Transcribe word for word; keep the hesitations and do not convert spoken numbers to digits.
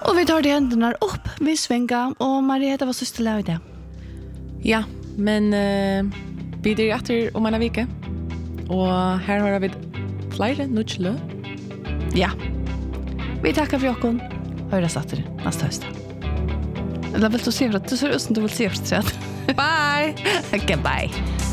Och vi tar det händerna upp, vi svänger och Maria det var sista lov i det. Ja, men uh, vi är efter om en vecka. Och här har vi flera nutslö. Ja. Vi tackar för jocken. Höra satter nästa höst. Eller vill du se att du ser ut som du vill se efter. Bye. Okay, bye.